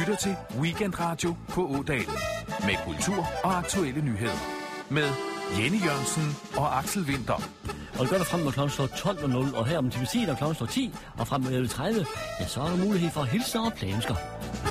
lytter til Weekendradio på Ådalen. Med kultur og aktuelle nyheder. Med Jenny Jørgensen og Axel Winther. Og det gør det frem, når klokken slår 12.00, og her om time 10, når klokken slår 10, og frem mod 11.30, ja, så er der mulighed for at hilse og plansker.